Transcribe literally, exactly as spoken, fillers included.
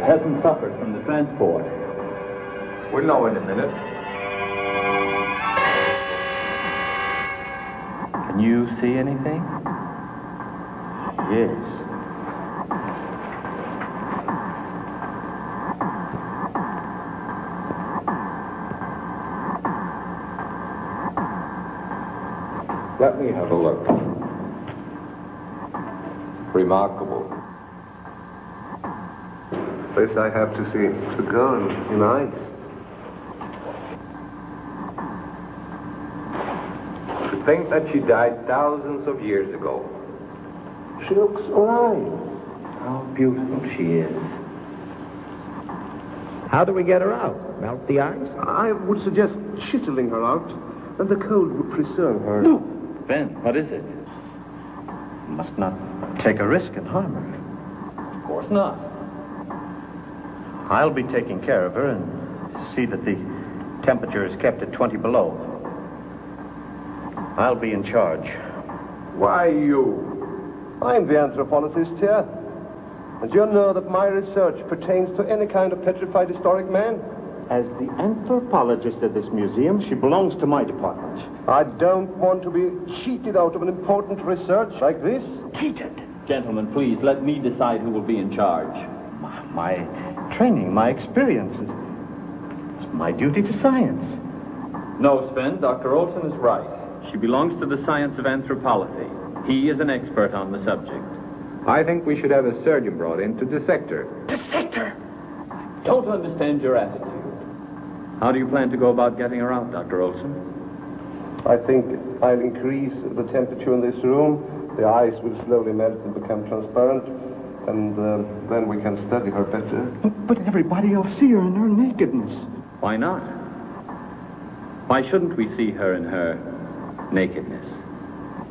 hasn't suffered from the transport. We'll know in a minute. Can you see anything? Yes. Let me have a look. Remarkable. This I have to see. To go in ice. To think that she died thousands of years ago. She looks alive. How beautiful she is. How do we get her out? Melt the ice? I would suggest chiseling her out, and the cold would preserve her. No. Ben, what is it? Must not take a risk and harm her. Of course not. I'll be taking care of her and see that the temperature is kept at twenty below. I'll be in charge. Why you? I'm the anthropologist here. And you know that my research pertains to any kind of petrified historic man. As the anthropologist of this museum, she belongs to my department. I don't want to be cheated out of an important research like this. Cheated? Gentlemen, please, let me decide who will be in charge. My, my training, my experiences. It's my duty to science. No, Sven, Doctor Olson is right. She belongs to the science of anthropology. He is an expert on the subject. I think we should have a surgeon brought in to dissect her. Dissect her? Don't understand your attitude. How do you plan to go about getting her out, Doctor Olson? I think I'll increase the temperature in this room. The ice will slowly melt and become transparent. And uh, then we can study her better. But, but everybody will see her in her nakedness. Why not? Why shouldn't we see her in her nakedness?